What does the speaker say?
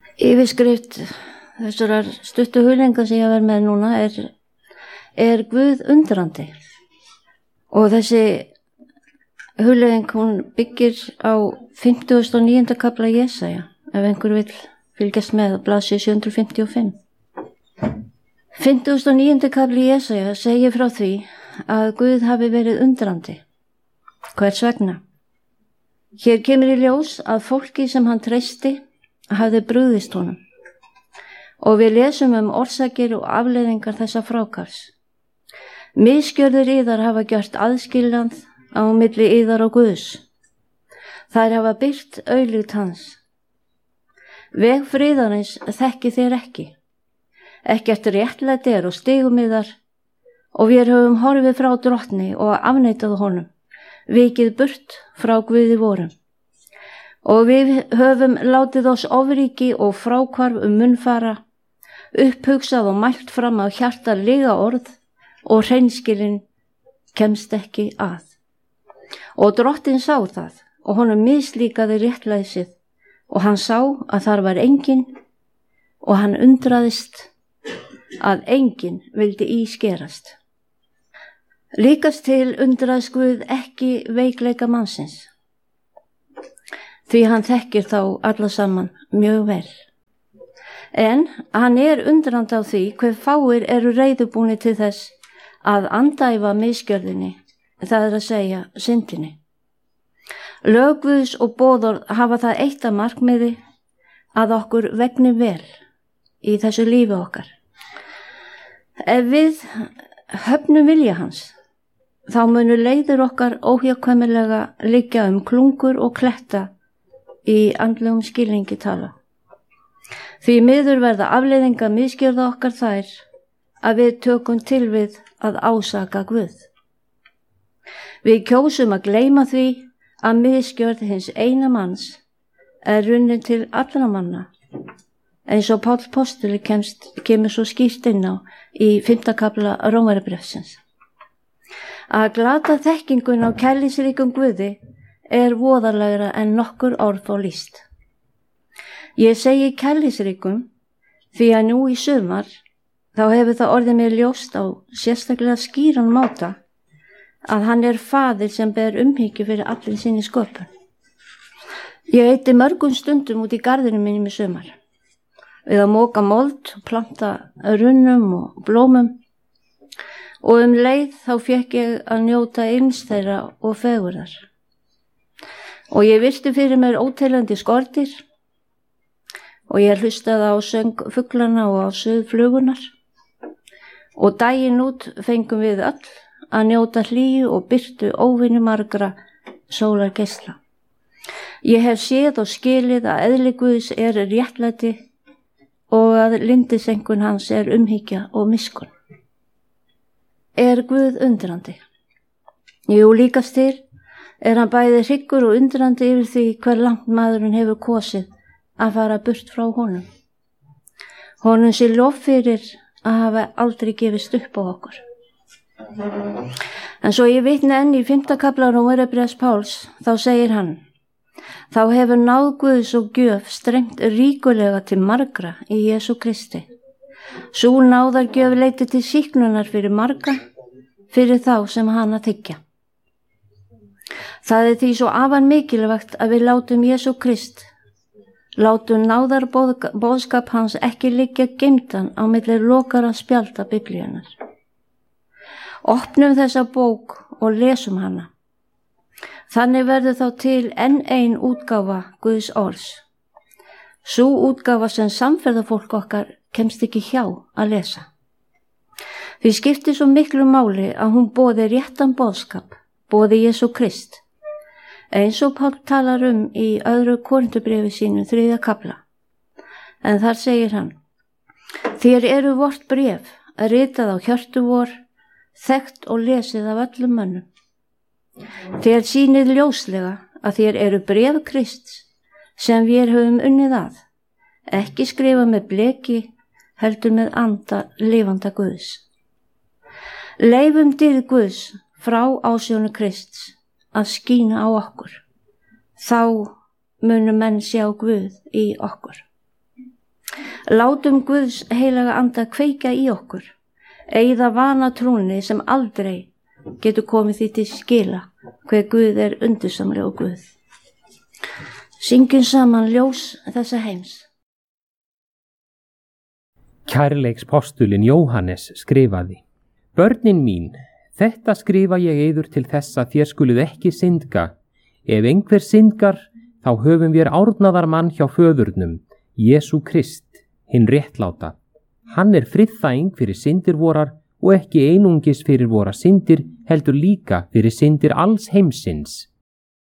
Yfirskrift þessarar stuttu hugleiðingar sem ég verð með núna er Guð undrandi. Og þessi hugleiðing hún byggir á 59. kafla Jesaja, ef einhver vill fylgjast með á blaðsíðu 755. 59. kafli Jesaja segir frá því að Guð hafi verið undrandi. Hvers vegna? Hér kemur í ljós að fólki sem hann treysti hafði brugðist honum. Og við lesum orsakir og afleiðingar þessa frákars. Misgjörðir yðar hafa gjört aðskilnað á milli yðar og Guðs. Þær hafa byrt auglýtt hans. Veg friðarins þekki þér ekki. Ekkert réttlæti og stigum yðar, og við höfum horfið frá drottni og afneitað honum, vikið burt frá Guði vorum. Og við höfum látið oss ofríki og fráhvarf munnfara, upphugsað og mælt fram á hjarta lyga orð, og hreinskilin kemst ekki að. Og drottinn sá það, og honum mislíkaði réttlæsið, og hann sá að þar var enginn, og hann undraðist að enginn vildi ískerast. Líkast til undraðist Guð ekki veikleika mannsins, því hann þekkir þá alla saman mjög vel. En hann undrandi á því hve fáir eru reiðubúnir til þess að andæfa misgjörðinni, það að segja syndinni. Lög Guðs og boðorð hafa það eitt að markmiði að okkur vegni vel í þessu lífi okkar. Ef við höfnum vilja hans, þá munu leiðir okkar óhjákvæmilega liggja klungur og kletta í andlegum skilningi tala. Því miður verða afleiðinga misgjörða okkar þær að við tökum til við að ásaka Guð. Við kjósum að gleyma því að misgjörð hins eina manns runnin til allra manna, eins og Páll postuli kemur svo skýrt inn á í 5. kafla Rómarbréfsins. Að glata þekkingun á kærleiksríkum Guði voðalegra en nokkur orð og lýst. Ég segi kærleiksríkum því að nú í sumar þá hefur það orðið mér ljóst á sérstaklega skýran máta að hann faðir sem ber umhyggju fyrir allir sinni sköpun. Ég eyddi mörgum stundum út í garðinum mínum í sumar við að moka mold, planta runnum og blómum, og leið þá fékk ég að njóta yms þeirra og fegurðar. Og ég virti fyrir mér óteljandi skordýr, og ég hlustaði á söng fuglana og á suð flugunar, og daginn út fengum við öll að njóta hlýju og birtu óvinni margra sólargeisla. Ég hef séð og skilið að eðli Guðs réttlæti og að lyndisengun hans umhyggja og miskunn. Guð undrandi? Jú, líkast til hann bæði hryggur og undrandi yfir því hver langt maðurinn hefur kosið að fara burt frá honum. Honum sé lof fyrir að hafa aldrei gefist upp á okkur. En svo ég vitni enn í 5. kafla Rómarbréfs Páls, þá segir hann: þá hefur náð Guðs og gjöf strengt ríkulega til margra í Jesú Kristi. Sú náðargjöf leiddi til sýknunar fyrir marga, fyrir þá sem hana þiggja. Það því svo afar mikilvægt að við látum Jesú Krist, látum náðarboðskap hans ekki liggja geymdan á milli lokara spjalda Biblíunnar. Opnum þessa bók og lesum hana. Þannig verður þá til enn ein útgáfa Guðs orðs. Sú útgáfa sem samferðafólk okkar kemst ekki hjá að lesa. Því skiptir svo miklu máli að hún boði réttan boðskap, boði Jesú Krist, eins og Páll talar í 2. Korintubréfi sínu 3. kafla. En þar segir hann: þér vort bréf ritað á hjörtu vor, þekkt og lesið af öllum mönnum. Þér sýnið ljóslega að þér bréf Krists sem við höfum unnið að, ekki skrifa með bleki, heldur með anda lifanda Guðs. Leifum dýrð Guðs frá ásjónu Krists að skína á okkur. Þá munu menn sjá Guð í okkur. Látum Guðs heilaga anda kveikja í okkur, eyða vana trúni sem aldrei getur komið því til skila hver Guð er undursamlegur Guð. Syngjum saman ljós þessa heims. Kærleikspostulinn Jóhannes skrifaði: Börnin mín, þetta skrifa ég yður til þess að þér skuluð ekki syndga. Ef einhver syndgar, þá höfum við árnaðar mann hjá föðurnum, Jesú Krist, hinn réttláta. Hann er friðþæging fyrir syndir vorar og ekki einungis fyrir vora syndir, heldur líka fyrir syndir alls heimsins.